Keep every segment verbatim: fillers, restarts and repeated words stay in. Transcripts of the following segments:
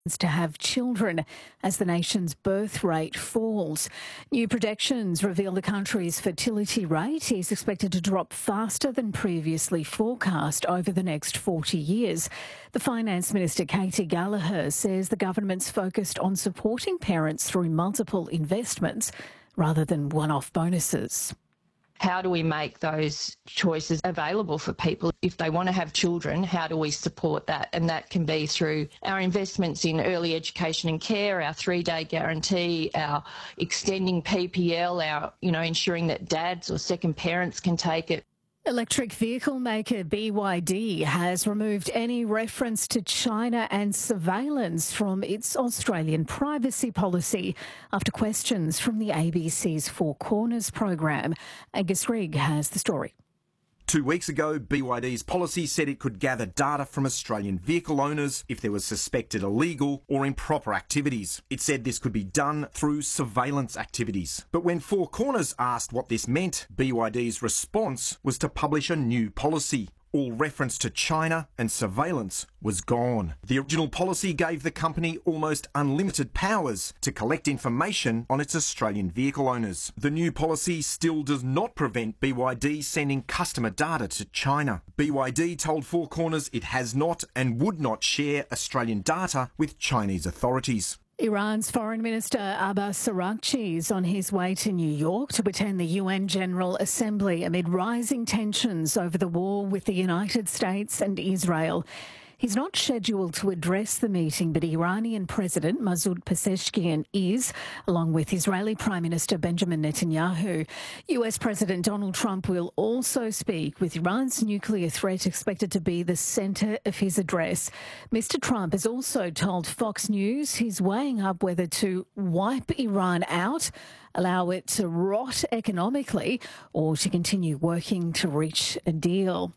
to have children as the nation's birth rate falls. New projections reveal the country's fertility rate is expected to drop faster than previously forecast over the next forty years. The Finance Minister, Katy Gallagher, says the government's focused on supporting parents through multiple investments rather than one-off bonuses. How do we make those choices available for people? If they want to have children, how do we support that? And that can be through our investments in early education and care, our three-day guarantee, our extending P P L, our, you know, ensuring that dads or second parents can take it. Electric vehicle maker B Y D has removed any reference to China and surveillance from its Australian privacy policy after questions from the A B C's Four Corners program. Angus Rigg has the story. Two weeks ago, B Y D's policy said it could gather data from Australian vehicle owners if there was suspected illegal or improper activities. It said this could be done through surveillance activities. But when Four Corners asked what this meant, B Y D's response was to publish a new policy. All reference to China and surveillance was gone. The original policy gave the company almost unlimited powers to collect information on its Australian vehicle owners. The new policy still does not prevent B Y D sending customer data to China. B Y D told Four Corners it has not and would not share Australian data with Chinese authorities. Iran's Foreign Minister Abbas Araghchi is on his way to New York to attend the U N General Assembly amid rising tensions over the war with the United States and Israel. He's not scheduled to address the meeting, but Iranian President Masoud Pezeshkian is, along with Israeli Prime Minister Benjamin Netanyahu. U S President Donald Trump will also speak, with Iran's nuclear threat expected to be the centre of his address. Mister Trump has also told Fox News he's weighing up whether to wipe Iran out, allow it to rot economically, or to continue working to reach a deal.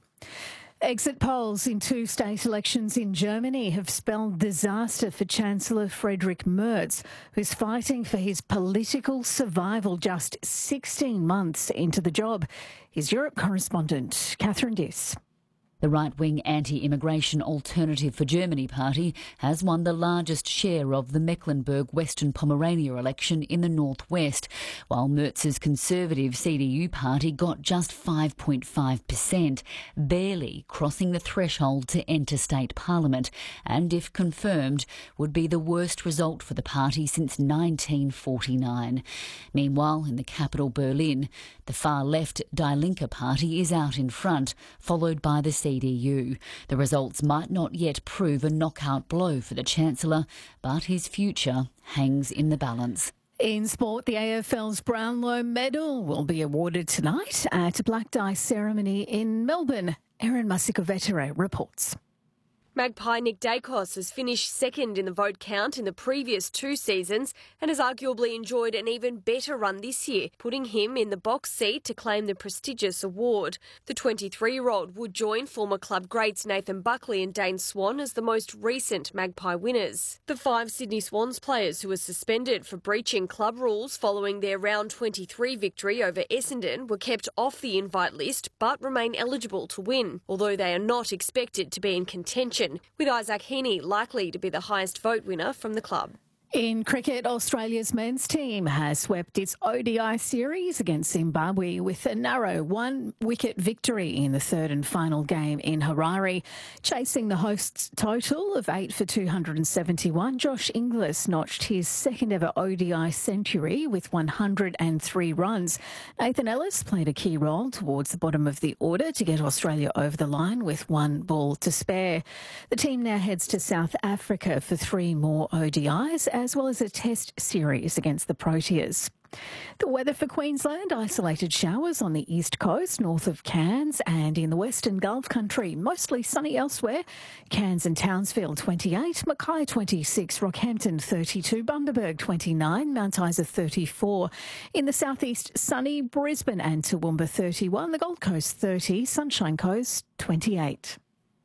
Exit polls in two state elections in Germany have spelled disaster for Chancellor Friedrich Merz, who's fighting for his political survival just sixteen months into the job. Here's Europe correspondent Catherine Diss. The right-wing anti-immigration Alternative for Germany party has won the largest share of the Mecklenburg-Western Pomerania election in the northwest, while Merz's conservative C D U party got just five point five percent, barely crossing the threshold to enter state parliament, and if confirmed, would be the worst result for the party since nineteen forty-nine. Meanwhile, in the capital Berlin, the far-left Die Linke party is out in front, followed by the C D U. The results might not yet prove a knockout blow for the Chancellor, but his future hangs in the balance. In sport, the A F L's Brownlow Medal will be awarded tonight at a black die ceremony in Melbourne. Erin Masikovetere reports. Magpie Nick Dacos has finished second in the vote count in the previous two seasons and has arguably enjoyed an even better run this year, putting him in the box seat to claim the prestigious award. The twenty-three-year-old would join former club greats Nathan Buckley and Dane Swan as the most recent Magpie winners. The five Sydney Swans players who were suspended for breaching club rules following their round twenty-three victory over Essendon were kept off the invite list but remain eligible to win, although they are not expected to be in contention, with Isaac Heaney likely to be the highest vote winner from the club. In cricket, Australia's men's team has swept its O D I series against Zimbabwe with a narrow one-wicket victory in the third and final game in Harare. Chasing the hosts' total of eight for two hundred seventy-one, Josh Inglis notched his second-ever O D I century with one hundred three runs. Nathan Ellis played a key role towards the bottom of the order to get Australia over the line with one ball to spare. The team now heads to South Africa for three more O D Is, as well as a test series against the Proteas. The weather for Queensland: isolated showers on the east coast, north of Cairns, and in the western Gulf country. Mostly sunny elsewhere. Cairns and Townsville twenty-eight, Mackay twenty-six, Rockhampton thirty-two, Bundaberg twenty-nine, Mount Isa thirty-four. In the southeast, sunny, Brisbane and Toowoomba thirty-one, the Gold Coast thirty, Sunshine Coast twenty-eight.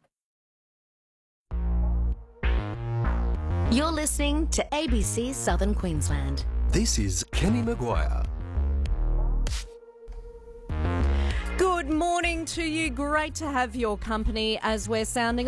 You're listening to A B C Southern Queensland. This is Kenny Maguire. Good morning to you. Great to have your company as we're sounding a little bit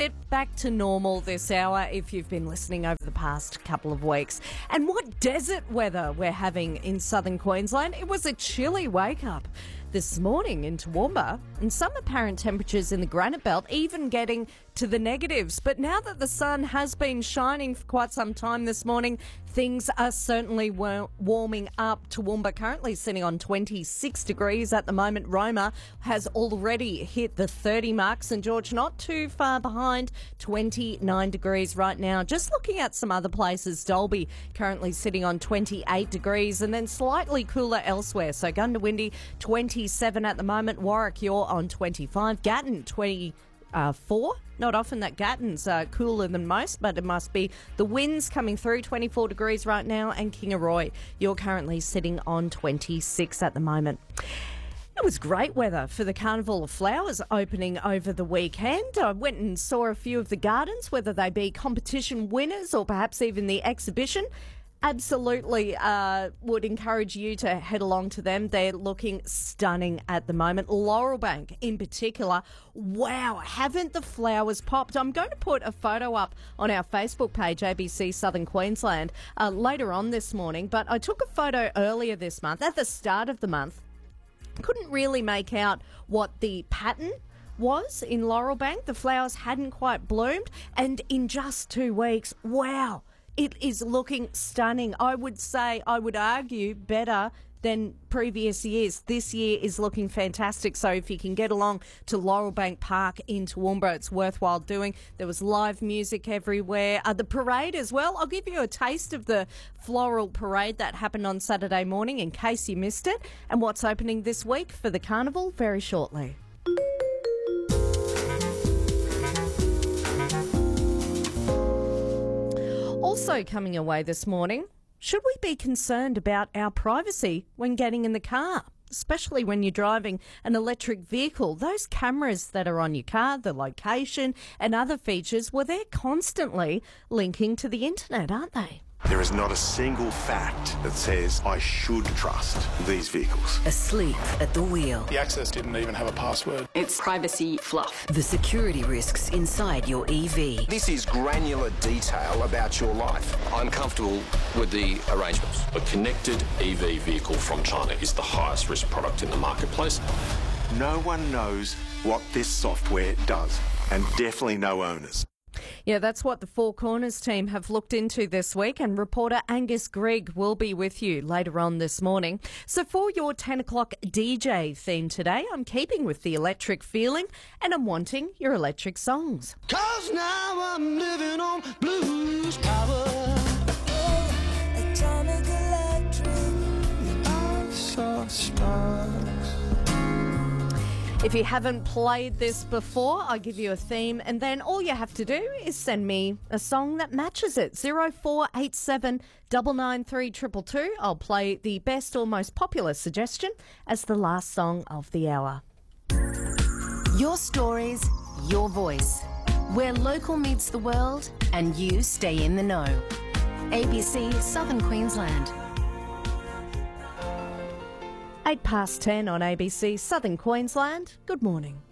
bit back to normal this hour if you've been listening over the past couple of weeks. And what desert weather we're having in southern Queensland. It was a chilly wake-up this morning in Toowoomba, and some apparent temperatures in the Granite Belt even getting to the negatives. But now that the sun has been shining for quite some time this morning, things are certainly wa- warming up. Toowoomba currently sitting on twenty-six degrees at the moment. Roma has already hit the thirty mark. St George not too far behind, twenty-nine degrees right now. Just looking at some other places, Dalby currently sitting on twenty-eight degrees, and then slightly cooler elsewhere. So Gundawindi twenty-seven at the moment. Warwick, you're on twenty-five. Gatton twenty-four. Not often that Gatton's uh, cooler than most, but it must be the winds coming through. twenty-four degrees right now. And Kingaroy, you're currently sitting on twenty-six at the moment. It was great weather for the Carnival of Flowers opening over the weekend. I went and saw a few of the gardens, whether they be competition winners or perhaps even the exhibition. Absolutely uh, would encourage you to head along to them. They're looking stunning at the moment. Laurelbank in particular. Wow, haven't the flowers popped? I'm going to put a photo up on our Facebook page, A B C Southern Queensland, uh, later on this morning. But I took a photo earlier this month, at the start of the month. Couldn't really make out what the pattern was in Laurelbank. The flowers hadn't quite bloomed. And in just two weeks, wow, it is looking stunning. I would say, I would argue, better than previous years. This year is looking fantastic. So if you can get along to Laurelbank Park in Toowoomba, it's worthwhile doing. There was live music everywhere. Uh, the parade as well. I'll give you a taste of the floral parade that happened on Saturday morning in case you missed it, and what's opening this week for the carnival very shortly. Also coming away this morning, should we be concerned about our privacy when getting in the car, especially when you're driving an electric vehicle? Those cameras that are on your car, the location and other features, well, they're constantly linking to the internet, aren't they? There is not a single fact that says I should trust these vehicles. Asleep at the wheel. The access didn't even have a password. It's privacy fluff. The security risks inside your E V. This is granular detail about your life. I'm comfortable with the arrangements. A connected E V vehicle from China is the highest risk product in the marketplace. No one knows what this software does, and definitely no owners. Yeah, that's what the Four Corners team have looked into this week, and reporter Angus Grigg will be with you later on this morning. So for your ten o'clock D J theme today, I'm keeping with the electric feeling and I'm wanting your electric songs. 'Cause now I'm living on blues power. Oh, atomic electric, I saw sparks. If you haven't played this before, I'll give you a theme, and then all you have to do is send me a song that matches it. zero four eight seven nine nine three two two two. I'll play the best or most popular suggestion as the last song of the hour. Your stories, your voice. Where local meets the world and you stay in the know. A B C Southern Queensland. Eight past ten on A B C Southern Queensland. Good morning.